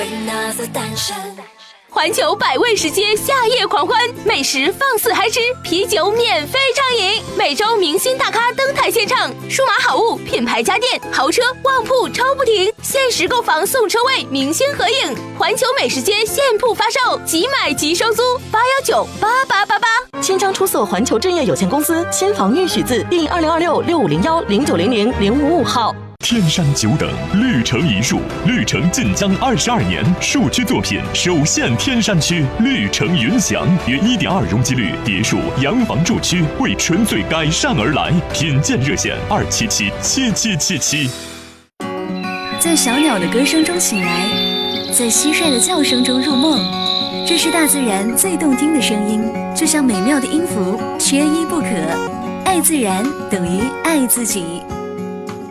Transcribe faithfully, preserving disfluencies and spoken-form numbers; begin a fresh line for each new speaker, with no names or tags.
环球百味食街夏夜狂欢，美食放肆嗨吃，啤酒免费畅饮，每周明星大咖登台献唱，数码好物、品牌家电、豪车、旺铺抽不停，限时购房送车位，明星合影。环球美食街现铺发售，即买即收租，八幺九八八八八。
千张出售环球置业有限公司新房预许字第二零二六六五零幺零九零零零五五号。
天山久等，绿城一树，绿城晋江二十二年，树区作品首现天山区，绿城云翔，约 一点二 容积率别墅洋房住区，为纯粹改善而来，品鉴热线二七七七七七七。
在小鸟的歌声中醒来，在蟋蟀的叫声中入梦，这是大自然最动听的声音，就像美妙的音符，缺一不可。爱自然等于爱自己。